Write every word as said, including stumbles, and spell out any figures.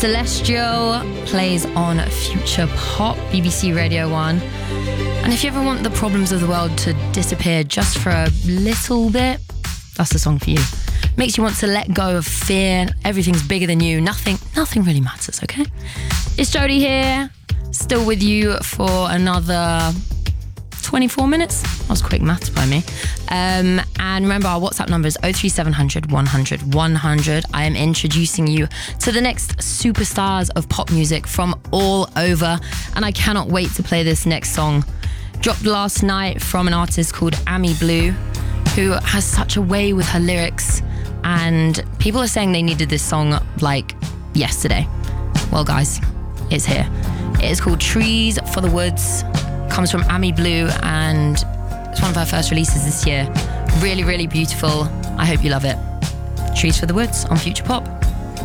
Celestial plays on Future Pop, B B C Radio one. And if you ever want the problems of the world to disappear just for a little bit, that's the song for you. Makes you want to let go of fear. Everything's bigger than you. Nothing, nothing really matters, okay? It's Jodie here, still with you for another twenty-four minutes. That was quick maths by me. Um, and remember, our WhatsApp number is oh three seven hundred, one hundred, one hundred. I am introducing you to the next superstars of pop music from all over. And I cannot wait to play this next song. Dropped last night from an artist called Amy Blue, who has such a way with her lyrics. And people are saying they needed this song like yesterday. Well, guys, it's here. It is called Trees for the Woods. Comes from Amy Blue, and it's one of her first releases this year. Really, really beautiful. I hope you love it. Trees for the Woods on Future Pop.